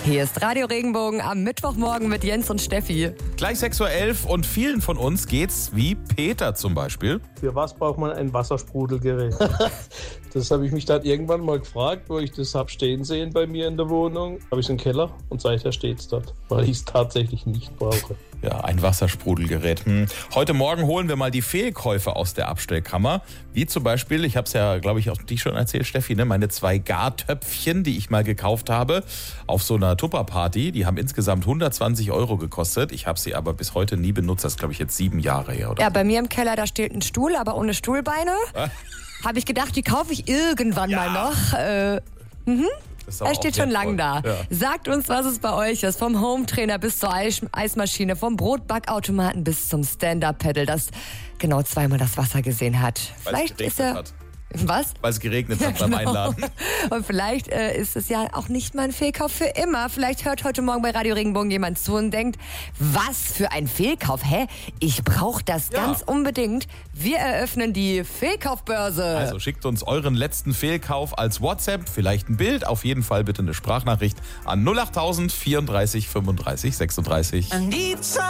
Hier ist Radio Regenbogen am Mittwochmorgen mit Jens und Steffi. Gleich 6.11 Uhr und vielen von uns geht's wie Peter zum Beispiel. Für was braucht man ein Wassersprudelgerät? Das habe ich mich dann irgendwann mal gefragt, wo ich das habe stehen sehen bei mir in der Wohnung. Habe ich es im Keller und seither steht es dort, weil ich es tatsächlich nicht brauche. Ja, ein Wassersprudelgerät. Heute Morgen holen wir mal die Fehlkäufe aus der Abstellkammer. Wie zum Beispiel, ich habe es ja, glaube ich, auch dich schon erzählt, Steffi, ne? Meine 2 Gartöpfchen, die ich mal gekauft habe auf so einer Tupperparty. Die haben insgesamt 120 € gekostet. Ich habe sie aber bis heute nie benutzt. Das ist, glaube ich, jetzt 7 Jahre her. Oder? Ja, bei mir im Keller, da steht ein Stuhl, aber ohne Stuhlbeine. Habe ich gedacht, die kaufe ich irgendwann mal noch. Er steht schon lang da. Ja. Sagt uns, was es bei euch ist. Vom Hometrainer bis zur Eismaschine, vom Brotbackautomaten bis zum Stand-Up-Pedal, das genau 2-mal das Wasser gesehen hat. Vielleicht ist er... Hat. Was? Weil es geregnet hat beim Einladen. Und vielleicht ist es ja auch nicht mal ein Fehlkauf für immer. Vielleicht hört heute Morgen bei Radio Regenbogen jemand zu und denkt, was für ein Fehlkauf? Ich brauche das ganz unbedingt. Wir eröffnen die Fehlkaufbörse. Also schickt uns euren letzten Fehlkauf als WhatsApp, vielleicht ein Bild, auf jeden Fall bitte eine Sprachnachricht an 08000 34 35 36.